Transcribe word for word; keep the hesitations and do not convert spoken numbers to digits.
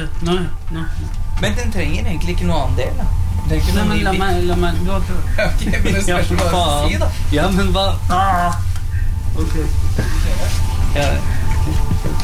Nei, nei. Men den trenger egentlig ikke noe annen del, da. Det er ikke Nei, noe men la meg, la meg gå til. Ok, men det spørs hva du skal si, da. Ja, men hva? Ah! Ok. Ja.